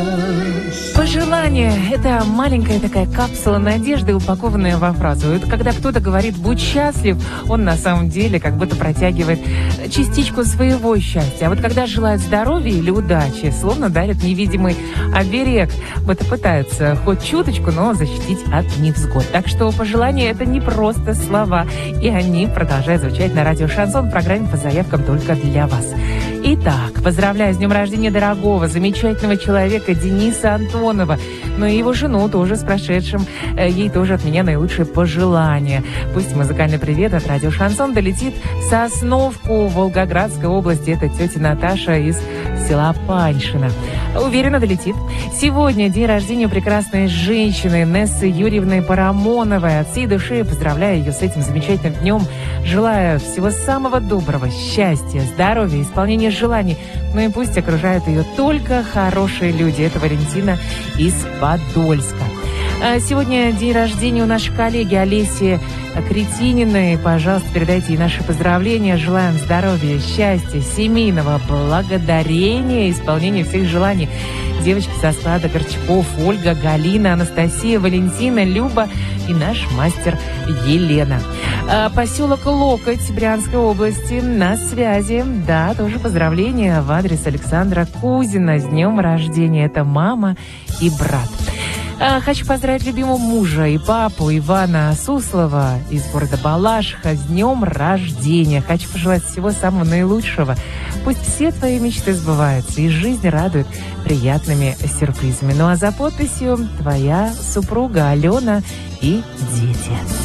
Пожелание – это маленькая такая капсула надежды, упакованная во фразу. Это когда кто-то говорит «будь счастлив», он на самом деле как будто протягивает частичку своего счастья. А вот когда желают здоровья или удачи, словно дарят невидимый оберег. Вот и пытаются хоть чуточку, но защитить от невзгод. Так что пожелания – это не просто слова. И они продолжают звучать на радио «Шансон» в программе по заявкам только для вас. Итак, поздравляю с днем рождения дорогого, замечательного человека Дениса Антонова. Ну и его жену тоже с прошедшим. Ей тоже от меня наилучшие пожелания. Пусть музыкальный привет от радио «Шансон» долетит в Сосновку Волгоградской области. Это тетя Наташа из села Паньшино. Уверенно долетит. Сегодня день рождения прекрасной женщины Нессы Юрьевны Парамоновой. От всей души поздравляю ее с этим замечательным днем. Желаю всего самого доброго, счастья, здоровья, исполнения желаний. Ну и пусть окружают ее только хорошие люди. Это Валентина из Подольска. Сегодня день рождения у нашей коллеги Олеси Кретининой. Пожалуйста, передайте ей наши поздравления. Желаем здоровья, счастья, семейного благодарения, исполнения всех желаний. Девочки со склада Горчаков, Ольга, Галина, Анастасия, Валентина, Люба и наш мастер Елена. Поселок Локоть Брянской области на связи. Да, тоже поздравления в адрес Александра Кузина с днем рождения. Это мама и брат. Хочу поздравить любимого мужа и папу Ивана Суслова из города Балашиха с днем рождения. Хочу пожелать всего самого наилучшего. Пусть все твои мечты сбываются и жизнь радует приятными сюрпризами. Ну а за подписью твоя супруга Алена и дети.